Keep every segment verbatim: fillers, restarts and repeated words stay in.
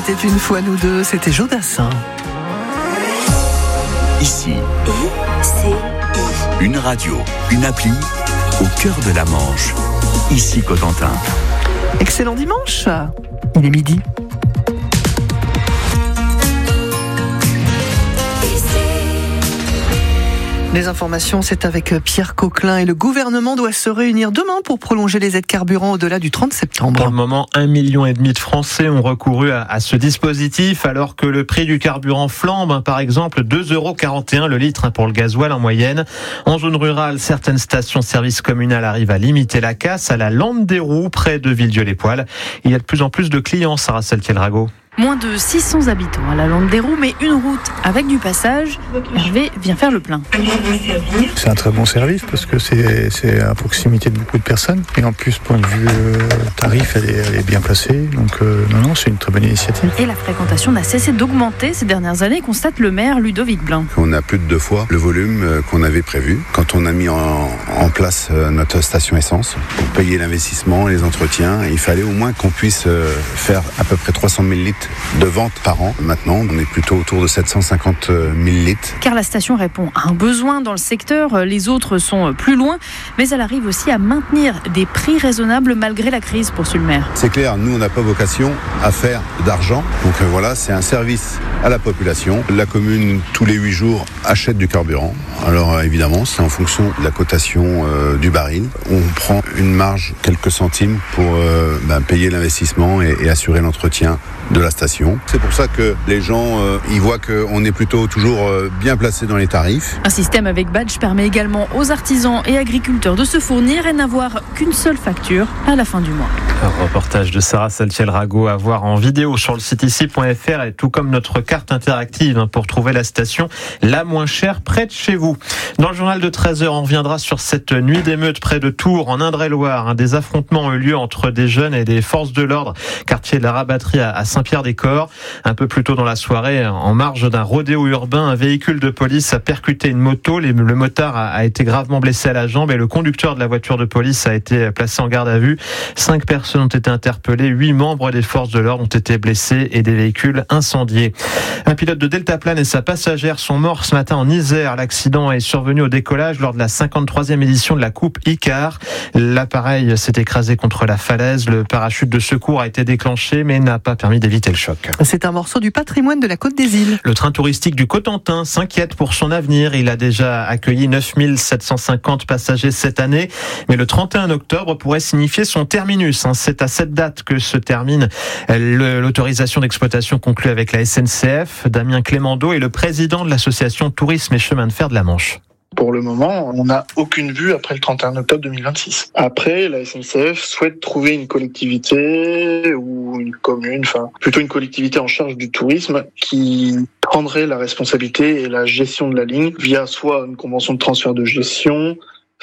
était une fois nous deux, c'était Jodassin. Ici, I, C, I. une radio, une appli, au cœur de la Manche. Ici Cotentin. Excellent dimanche, il est midi. Les informations, c'est avec Pierre Coquelin et le gouvernement doit se réunir demain pour prolonger les aides carburant au-delà du trente septembre. Pour le moment, un million et demi de Français ont recouru à, à ce dispositif alors que le prix du carburant flambe. Par exemple, deux euros quarante et un le litre pour le gasoil en moyenne. En zone rurale, certaines stations-service communales arrivent à limiter la casse à la Lampe des Roues, près de Villedieu-les-Poêles. Il y a de plus en plus de clients, Sarah Saltiel-Rago. Moins de six cents habitants à la Lampe des Roues, mais une route avec du passage. Hervé vient faire le plein. C'est un très bon service parce que c'est, c'est à proximité de beaucoup de personnes. Et en plus, point de vue euh, tarif, elle est, elle est bien placée. Donc euh, non, non, c'est une très bonne initiative. Et la fréquentation n'a cessé d'augmenter ces dernières années, constate le maire Ludovic Blin. On a plus de deux fois le volume qu'on avait prévu quand on a mis en, en place notre station essence. Pour payer l'investissement et les entretiens, il fallait au moins qu'on puisse faire à peu près trois cent mille litres de vente par an. Maintenant, on est plutôt autour de sept cent cinquante mille litres. Car la station répond à un besoin dans le secteur, les autres sont plus loin, mais elle arrive aussi à maintenir des prix raisonnables malgré la crise, poursuit le maire. C'est clair, nous on n'a pas vocation à faire d'argent, donc euh, voilà, c'est un service à la population. La commune, tous les huit jours, achète du carburant. Alors euh, évidemment, c'est en fonction de la cotation euh, du baril. On prend une marge, quelques centimes pour euh, ben, payer l'investissement et, et assurer l'entretien de la station. C'est pour ça que les gens euh, ils voient qu'on est plutôt toujours euh, bien placé dans les tarifs. Un système avec badge permet également aux artisans et agriculteurs de se fournir et n'avoir qu'une seule facture à la fin du mois. Un reportage de Sarah Saltiel-Rago à voir en vidéo sur le site ici point f r et tout comme notre carte interactive pour trouver la station la moins chère près de chez vous. Dans le journal de treize heures, on reviendra sur cette nuit d'émeute près de Tours en Indre-et-Loire. Des affrontements ont eu lieu entre des jeunes et des forces de l'ordre, quartier de la Rabatterie à Saint-Pierre-des-Corps. Un peu plus tôt dans la soirée, en marge d'un rodéo urbain, un véhicule de police a percuté une moto. Le motard a été gravement blessé à la jambe et le conducteur de la voiture de police a été placé en garde à vue. Cinq personnes ont été interpellées, huit membres des forces de l'ordre ont été blessés et des véhicules incendiés. Un pilote de Deltaplane et sa passagère sont morts ce matin en Isère. L'accident est survenu au décollage lors de la cinquante-troisième édition de la Coupe Icar. L'appareil s'est écrasé contre la falaise. Le parachute de secours a été déclenché mais n'a pas permis d'éviter le choc. C'est un morceau du patrimoine de la Côte des Îles. Le train touristique du Cotentin s'inquiète pour son avenir. Il a déjà accueilli neuf mille sept cent cinquante passagers cette année, mais le trente et un octobre pourrait signifier son terminus. C'est à cette date que se termine l'autorisation d'exploitation conclue avec la S N C F. Damien Clémendo est le président de l'association Tourisme et Chemin de Fer de la Manche. Pour le moment, on n'a aucune vue après le trente et un octobre deux mille vingt-six. Après, la S N C F souhaite trouver une collectivité ou une commune, enfin plutôt une collectivité en charge du tourisme qui prendrait la responsabilité et la gestion de la ligne via soit une convention de transfert de gestion,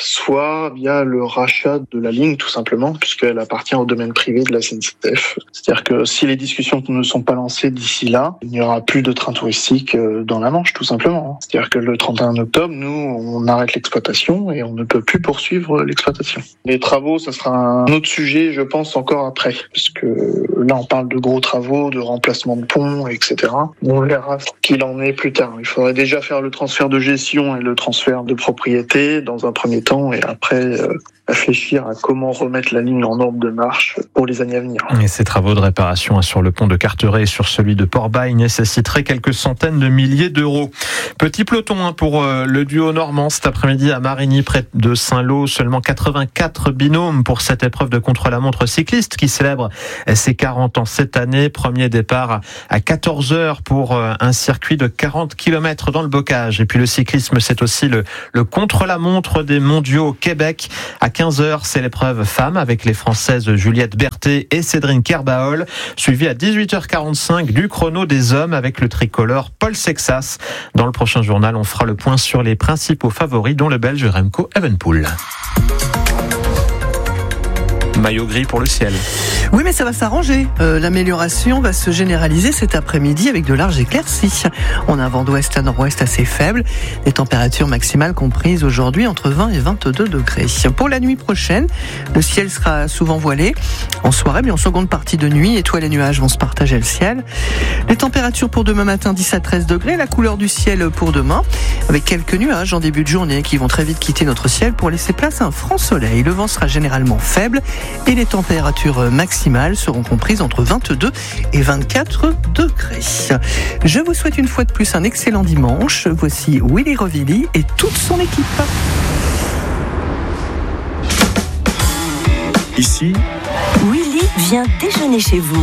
soit via le rachat de la ligne, tout simplement, puisqu'elle appartient au domaine privé de la S N C F. C'est-à-dire que si les discussions ne sont pas lancées d'ici là, il n'y aura plus de train touristique dans la Manche, tout simplement. C'est-à-dire que le trente et un octobre, nous, on arrête l'exploitation et on ne peut plus poursuivre l'exploitation. Les travaux, ça sera un autre sujet, je pense, encore après, parce que là, on parle de gros travaux, de remplacement de ponts, et cetera. On verra ce qu'il en est plus tard. Il faudrait déjà faire le transfert de gestion et le transfert de propriété dans un premier temps, et après euh, réfléchir à comment remettre la ligne en ordre de marche pour les années à venir. Et ces travaux de réparation sur le pont de Carteret et sur celui de Port-Bail nécessiteraient quelques centaines de milliers d'euros. Petit peloton pour le duo normand cet après-midi à Marigny, près de Saint-Lô. Seulement quatre-vingt-quatre binômes pour cette épreuve de contre-la-montre cycliste qui célèbre ses quarante ans cette année. Premier départ à quatorze heures pour un circuit de quarante kilomètres dans le bocage. Et puis le cyclisme, c'est aussi le, le contre-la-montre des mondiaux au Québec. À quinze heures, c'est l'épreuve femmes avec les Françaises Juliette Berthet et Cédrine Kerbaol, suivi à dix-huit heures quarante-cinq du chrono des hommes avec le tricolore Paul Sexas. Dans le prochain journal, on fera le point sur les principaux favoris, dont le Belge Remco Evenepoel. Maillot gris pour le ciel. Oui, mais ça va s'arranger. Euh, l'amélioration va se généraliser cet après-midi avec de larges éclaircies. On a un vent d'ouest à nord-ouest assez faible. Des températures maximales comprises aujourd'hui entre vingt et vingt-deux degrés. Pour la nuit prochaine, le ciel sera souvent voilé. En soirée, mais en seconde partie de nuit, étoiles et nuages vont se partager le ciel. Les températures pour demain matin, dix à treize degrés. La couleur du ciel pour demain, avec quelques nuages en début de journée qui vont très vite quitter notre ciel pour laisser place à un franc soleil. Le vent sera généralement faible et les températures maximales seront comprises entre vingt-deux et vingt-quatre degrés. Je vous souhaite une fois de plus un excellent dimanche. Voici Willy Rovilly et toute son équipe. Ici, Willy vient déjeuner chez vous.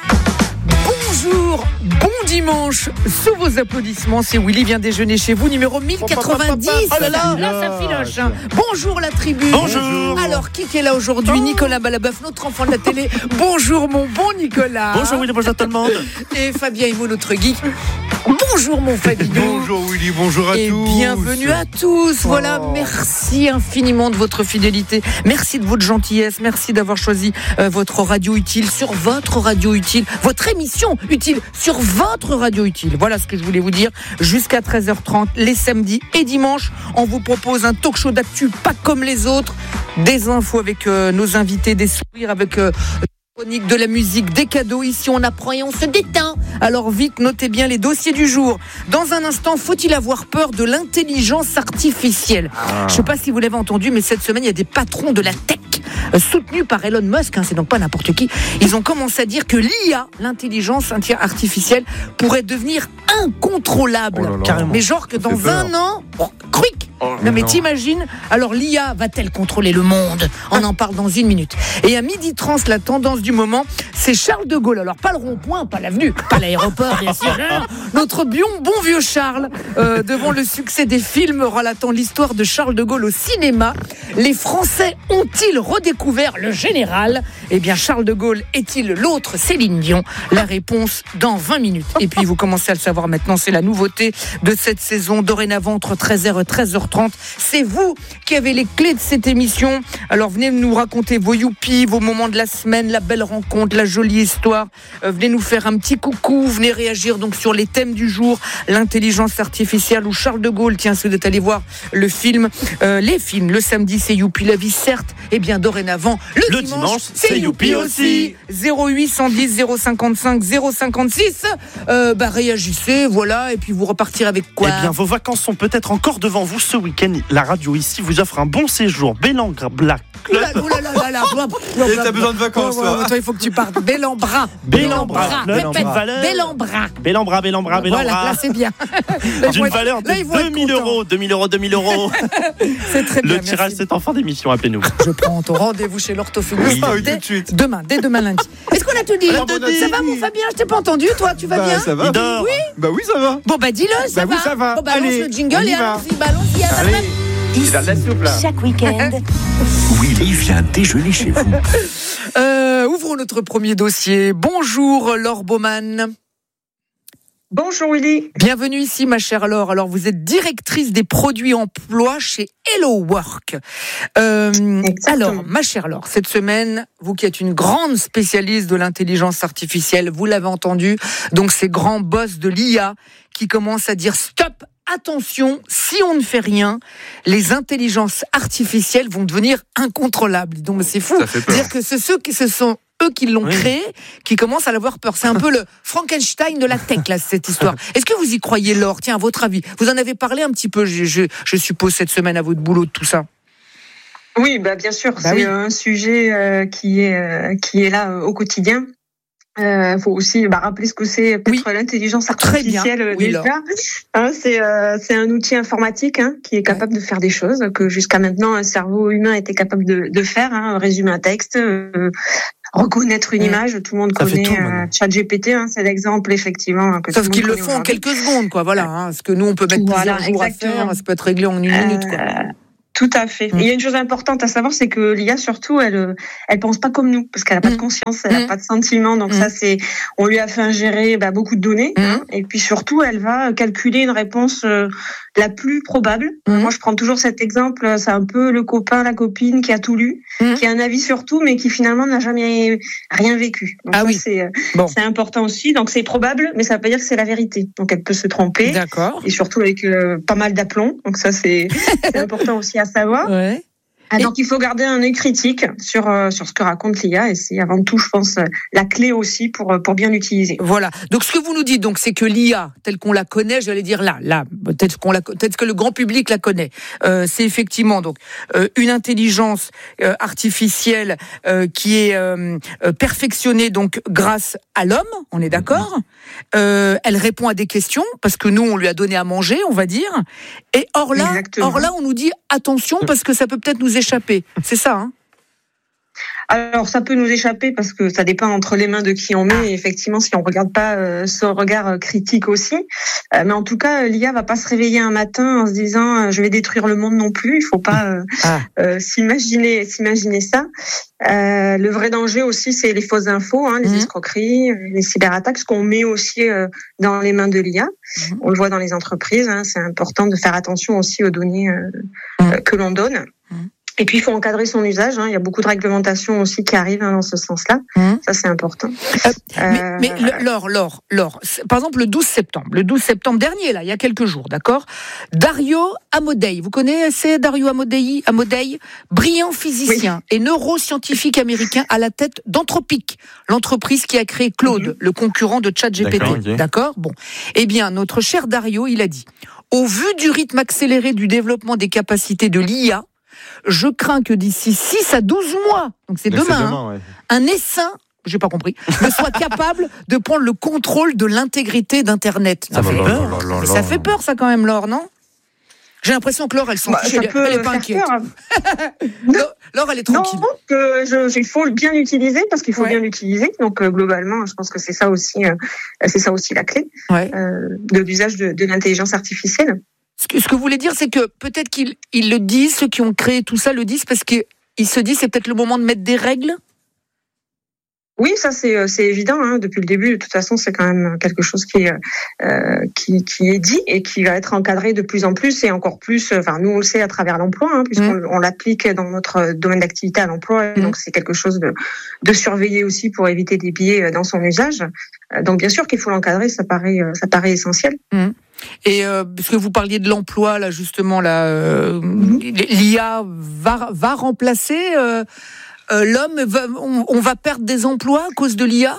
Bonjour, bon dimanche. Sous vos applaudissements, c'est Willy vient déjeuner chez vous, numéro mille quatre-vingt-dix. Oh là là, là ça filoche. Hein. Bonjour la tribu. Bonjour. Alors, qui est là aujourd'hui? oh. Nicolas Balabœuf, notre enfant de la télé. Bonjour mon bon Nicolas. Bonjour Willy, bonjour tout le monde. Et Fabien Himo, notre geek. Bonjour mon Fabien. Bonjour Willy, bonjour à et tous. Et bienvenue à tous. Oh. Voilà, merci infiniment de votre fidélité. Merci de votre gentillesse. Merci d'avoir choisi euh, votre radio utile sur votre radio utile. Votre émission utile sur votre radio utile. Voilà ce que je voulais vous dire. Jusqu'à treize heures trente, les samedis et dimanches, on vous propose un talk show d'actu pas comme les autres. Des infos avec euh, nos invités, des sourires avec... Euh, de la musique, des cadeaux. Ici on apprend et on se détend. Alors vite, notez bien les dossiers du jour. Dans un instant, faut-il avoir peur de l'intelligence artificielle? ah. Je ne sais pas si vous l'avez entendu, mais cette semaine il y a des patrons de la tech euh, soutenus par Elon Musk, hein, c'est donc pas n'importe qui. Ils ont commencé à dire que l'I A, l'intelligence artificielle, pourrait devenir incontrôlable. Oh là là. Mais genre que dans un an, oh, quick. Oh, non mais non. T'imagines? Alors l'I A va-t-elle contrôler le monde? On en parle dans une minute. Et à midi trente, la tendance du moment, c'est Charles de Gaulle. Alors pas le rond-point, pas l'avenue, pas l'aéroport, bien sûr. Notre bon, bon vieux Charles, euh, devant le succès des films relatant l'histoire de Charles de Gaulle au cinéma, les Français ont-ils redécouvert le général? Eh bien Charles de Gaulle est-il l'autre Céline Dion? La réponse dans vingt minutes. Et puis vous commencez à le savoir maintenant, c'est la nouveauté de cette saison. Dorénavant entre treize heures et treize heures trente, c'est vous qui avez les clés de cette émission. Alors venez nous raconter vos youpies, vos moments de la semaine, la belle rencontre, la jolie histoire. Euh, venez nous faire un petit coucou, venez réagir donc sur les thèmes du jour, l'intelligence artificielle ou Charles de Gaulle. Tiens, si vous êtes allé voir le film, euh, les films, le samedi c'est youpi la vie certes, et bien dorénavant le, le dimanche, dimanche c'est, c'est youpi aussi. zéro huit cent dix zéro cinquante-cinq zéro cinquante-six. Euh, bah réagissez, voilà, et puis vous repartirez avec quoi? Eh bien, vos vacances sont peut-être encore devant vous ce week-end. La radio ici vous offre un bon séjour Bellambra Black Club. Oula, oula, oula, oula, oula, Et t'as besoin de vacances, toi. Attends, il faut que tu partes. Bellambra. Bellambra. Bellambra. Bellambra. Bellambra, Bellambra, Bellambra. Voilà, là c'est bien. D'une valeur de deux mille euros. deux mille euros, deux mille euros. C'est très bien. Le tirage, c'est en fin d'émission, appelez-nous. Je prends ton rendez-vous chez l'orthophoniste. Oui, dès, tout de suite. Demain, dès demain lundi. Est-ce qu'on a tout dit? Ah, bon, Ça va, mon Fabien? Je t'ai pas entendu, toi, tu vas bah, bien? Ça va. Il dort. Oui. Bah oui, ça va. Bon, bah dis-le, ça bah, va. Oui, ça va. Bon, balance allez, le jingle et allons-y, bah, allons-y. Allez. Ici, Il a de la soupe, là. chaque week-end. Willy vient déjeuner chez vous. Euh, ouvrons notre premier dossier. Bonjour, Laure Baumann. Bonjour Willy. Bienvenue ici, ma chère Laure. Alors, vous êtes directrice des produits emploi chez Hello Work. Euh, alors, ma chère Laure, cette semaine, vous qui êtes une grande spécialiste de l'intelligence artificielle, vous l'avez entendu, donc ces grands boss de l'I A qui commencent à dire stop. Attention, si on ne fait rien, les intelligences artificielles vont devenir incontrôlables. Donc c'est fou. C'est-à-dire que c'est ceux qui se sont eux qui l'ont oui. créé, qui commencent à l'avoir peur. C'est un peu le Frankenstein de la tech, là, cette histoire. Est-ce que vous y croyez, Laure? Tiens, à votre avis, vous en avez parlé un petit peu, je, je, je suppose, cette semaine à votre boulot de tout ça. Oui, bah bien sûr, bah c'est oui. un sujet euh, qui est euh, qui est là euh, au quotidien. Il euh, faut aussi bah, rappeler ce que c'est peut-être oui. l'intelligence artificielle oui, déjà. Hein, c'est euh, c'est un outil informatique hein, qui est capable ouais. de faire des choses que jusqu'à maintenant un cerveau humain était capable de, de faire. Hein, résumer un texte, euh, reconnaître une ouais. image. Tout le monde ça connaît euh, ChatGPT. Hein, c'est l'exemple effectivement. Que Sauf qu'ils le font en quelques secondes, quoi. Voilà. Hein, ce que nous on peut mettre voilà, plusieurs jours à faire, ça peut être réglé en une euh, minute, quoi. Tout à fait. Mmh. Il y a une chose importante à savoir, c'est que l'I A surtout, elle, elle pense pas comme nous, parce qu'elle a pas mmh. de conscience, elle mmh. a pas de sentiments. Donc mmh. ça, c'est, on lui a fait ingérer bah, beaucoup de données, mmh. hein, et puis surtout, elle va calculer une réponse, euh, la plus probable. Mmh. Moi, je prends toujours cet exemple. C'est un peu le copain, la copine qui a tout lu, mmh. qui a un avis sur tout, mais qui finalement n'a jamais rien vécu. Donc, ah ça, oui. c'est, bon. c'est important aussi. Donc, c'est probable, mais ça veut pas dire que c'est la vérité. Donc, elle peut se tromper. D'accord. Et surtout avec euh, pas mal d'aplomb. Donc, ça, c'est, c'est important aussi à savoir. Ouais. Ah, donc il faut garder un œil critique sur euh, sur ce que raconte l'I A et c'est avant tout, je pense, la clé aussi pour pour bien l'utiliser. Voilà. Donc ce que vous nous dites, donc c'est que l'I A telle qu'on la connaît, j'allais dire là, là, peut-être qu'on la, peut-être que le grand public la connaît. Euh, c'est effectivement donc euh, une intelligence euh, artificielle euh, qui est euh, perfectionnée donc grâce à l'homme. On est d'accord. Euh, elle répond à des questions parce que nous on lui a donné à manger, on va dire. Et or là, Exactement. or là, on nous dit attention parce que ça peut peut-être nous échapper. C'est ça, hein? Alors, ça peut nous échapper parce que ça dépend entre les mains de qui on met. Et effectivement, si on regarde pas euh, ce regard critique aussi. Euh, mais en tout cas, l'I A va pas se réveiller un matin en se disant euh, je vais détruire le monde non plus. Il faut pas euh, ah. euh, s'imaginer, s'imaginer ça. Euh, le vrai danger aussi, c'est les fausses infos, hein, les mmh. escroqueries, les cyberattaques, ce qu'on met aussi euh, dans les mains de l'I A. Mmh. On le voit dans les entreprises. Hein, c'est important de faire attention aussi aux données euh, mmh. euh, que l'on donne. Mmh. Et puis, il faut encadrer son usage. Hein. Il y a beaucoup de réglementations aussi qui arrivent hein, dans ce sens-là. Mmh. Ça, c'est important. Euh, euh, mais, mais Laure, Laure, Laure, par exemple, le douze septembre, le douze septembre dernier, là, il y a quelques jours, d'accord, Dario Amodei, vous connaissez Dario Amodei, Amodei, brillant physicien oui. et neuroscientifique américain à la tête d'Anthropic, l'entreprise qui a créé Claude, mmh. le concurrent de ChatGPT. D'accord, okay. d'accord Bon. Eh bien, notre cher Dario, il a dit, au vu du rythme accéléré du développement des capacités de l'I A, je crains que d'ici six à douze mois, donc c'est demain, c'est demain hein, ouais. un essaim, j'ai pas compris, ne soit capable de prendre le contrôle de l'intégrité d'Internet. Ça, ah fait, bah peur. Là, là, là, ça fait peur, ça quand même, Laure, non? J'ai l'impression que Laure, elle s'en bah, fiche, elle, elle est pas inquiète. Laure, elle est tranquille. Non, que je, il faut bien l'utiliser parce qu'il faut ouais. bien l'utiliser. Donc euh, globalement, je pense que c'est ça aussi, euh, c'est ça aussi la clé ouais. euh, de l'usage de, de l'intelligence artificielle. Ce que, ce que vous voulez dire, c'est que peut-être qu'ils ils le disent, ceux qui ont créé tout ça le disent parce qu'ils se disent c'est peut-être le moment de mettre des règles. Oui, ça c'est c'est évident. Hein. Depuis le début, de toute façon, c'est quand même quelque chose qui est euh, qui qui est dit et qui va être encadré de plus en plus et encore plus. Enfin, nous on le sait à travers l'emploi, hein, puisqu'on mmh. on l'applique dans notre domaine d'activité à l'emploi. Mmh. Donc c'est quelque chose de de surveiller aussi pour éviter des biais dans son usage. Donc bien sûr qu'il faut l'encadrer, ça paraît ça paraît essentiel. Mmh. Et euh, parce que vous parliez de l'emploi là justement là, euh, mmh. l'I A va va remplacer. Euh, Euh, l'homme, va, on, on va perdre des emplois à cause de l'I A ?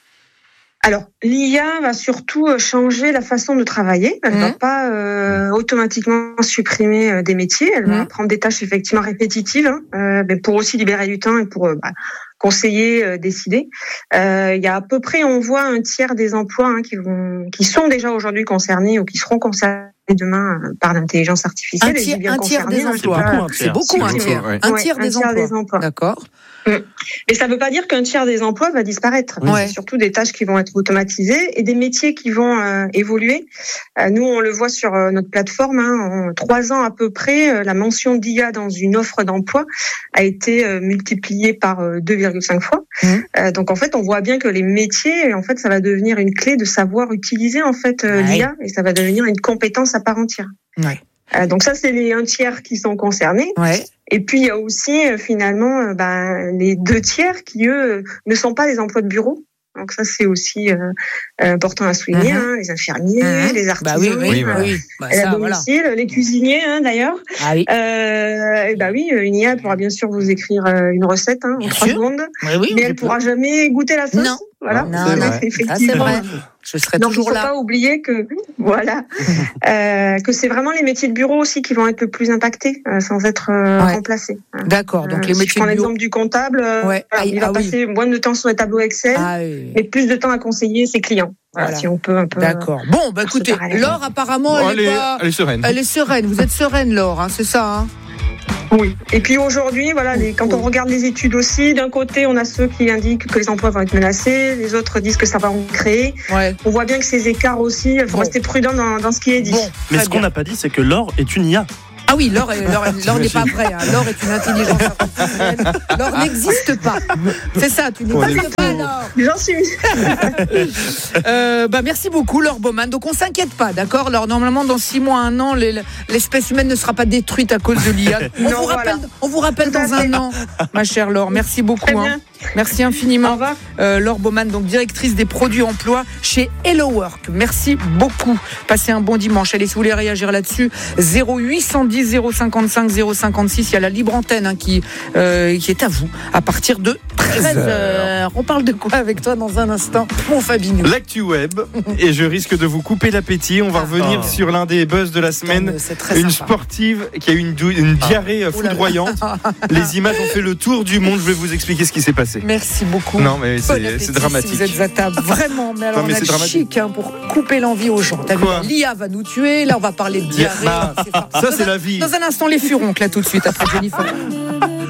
Alors, l'I A va surtout changer la façon de travailler. Elle ne mmh. va pas euh, automatiquement supprimer des métiers. Elle mmh. va prendre des tâches effectivement répétitives hein, euh, mais pour aussi libérer du temps et pour euh, bah, conseiller, euh, décider. Euh, il y a à peu près, on voit un tiers des emplois hein, qui, vont, qui sont déjà aujourd'hui concernés ou qui seront concernés demain par l'intelligence artificielle. Un tiers, un tiers des emplois. C'est beaucoup, un tiers. Ouais. Un tiers, ouais, des, un tiers emplois. des emplois. D'accord. Mais ça ne veut pas dire qu'un tiers des emplois va disparaître. Ouais. C'est surtout des tâches qui vont être automatisées et des métiers qui vont euh, évoluer. Euh, nous, on le voit sur euh, notre plateforme. Hein, en trois ans à peu près, euh, la mention d'I A dans une offre d'emploi a été euh, multipliée par euh, deux virgule cinq fois. Mmh. Euh, donc en fait, on voit bien que les métiers, en fait, ça va devenir une clé de savoir utiliser en fait euh, ouais. l'I A et ça va devenir une compétence à part entière. Ouais. Euh, donc ça, c'est les un tiers qui sont concernés. Ouais. Et puis il y a aussi euh, finalement euh, ben, les deux tiers qui eux ne sont pas des emplois de bureau. Donc ça c'est aussi euh, important à souligner. Mmh. Hein, les infirmiers, mmh. les artisans, bah oui, oui, euh, oui. Bah, ça, à domicile, voilà. les cuisiniers hein, d'ailleurs. Ah oui. Euh, et bah oui, une I A pourra bien sûr vous écrire une recette hein, en trois secondes, oui, oui, mais elle pourra jamais goûter la sauce. Non. Voilà, non, c'est, vrai. Effectivement. Ah, c'est vrai. Je serai Donc, toujours là. Donc, il ne faut là. pas oublier que, voilà, euh, que c'est vraiment les métiers de bureau aussi qui vont être le plus impactés, euh, sans être euh, ouais. remplacés. D'accord. Donc, euh, les si métiers je prends de bureau. l'exemple du comptable, euh, ouais. voilà, ah, il va ah, passer oui. moins de temps sur les tableaux Excel, ah, oui. mais plus de temps à conseiller ses clients. Voilà, voilà. Si on peut un peu. D'accord. Bon, bah écoutez, Laure, apparemment, bon, elle, elle, est est, pas... elle est sereine. Elle est sereine. Vous êtes sereine, Laure, hein, c'est ça, hein? Oui. Et puis aujourd'hui, voilà, les, quand on regarde les études aussi, d'un côté, on a ceux qui indiquent que les emplois vont être menacés, les autres disent que ça va en créer. Ouais. On voit bien que ces écarts aussi, il faut bon. rester prudent dans, dans ce qui est dit. Bon, mais ce qu'on n'a pas dit, c'est que Laure est une I A. Ah oui, Laure, est- Laure, est- Laure n'est pas vraie. Hein. Laure est une intelligence artificielle. Laure n'existe pas. C'est ça, tu n'existes pas, Laure. J'en suis. Euh, bah, merci beaucoup, Laure Baumann. Donc, on s'inquiète pas, d'accord, Laure. Normalement, dans six mois, un an, les- l'espèce humaine ne sera pas détruite à cause de l'I A. On, Non, vous rappelle, voilà. on vous rappelle dans un an, ma chère Laure. Merci beaucoup. Très bien. Hein. Merci infiniment. Au revoir. Euh, Laure Baumann, donc directrice des produits emploi chez Hello Work. Merci beaucoup. Passez un bon dimanche. Allez, si vous voulez réagir là-dessus, zéro huit cent dix zéro cinquante-cinq zéro cinquante-six. Il y a la libre antenne hein, qui, euh, qui est à vous à partir de treize heures. On parle de quoi avec toi dans un instant, mon Fabinho? L'actu web, et je risque de vous couper l'appétit. On va revenir Oh. sur l'un des buzz de la semaine. C'est très Une sympa. sportive qui a eu une, dou- une diarrhée Ouh là là. foudroyante. Les images ont fait le tour du monde. Je vais vous expliquer ce qui s'est passé. Merci beaucoup. Non, mais Bon c'est appétit c'est dramatique. Si vous êtes à table, vraiment. Mais alors Non, mais on a c'est le dramatique. chic hein, pour couper l'envie aux gens. T'as vu, Quoi l'I A va nous tuer. Là, on va parler de diarrhée. Bah, C'est pas- ça, Dans c'est un- la vie. Dans un instant, les furonques, là, tout de suite, après Jennifer.